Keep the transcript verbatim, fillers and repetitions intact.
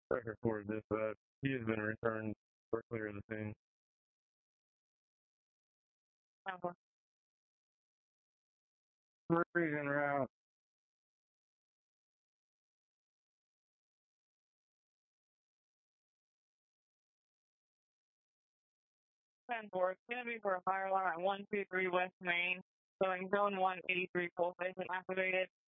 Record for dispatch. He has been returned for clear of the scene. Freezing route. ten four, it's going to be for a fire alarm at one two three West Main. So in zone one eighty-three, full station activated.